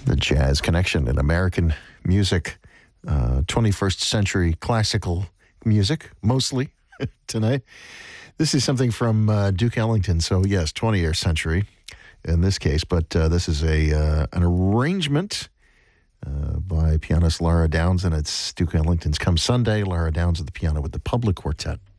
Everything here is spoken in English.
The Jazz Connection in American music, 21st century classical music, mostly tonight. This is something from Duke Ellington, so yes, 20th century in this case, but this is an arrangement by pianist Lara Downs, and it's Duke Ellington's Come Sunday, Lara Downs at the piano with the Public Quartet.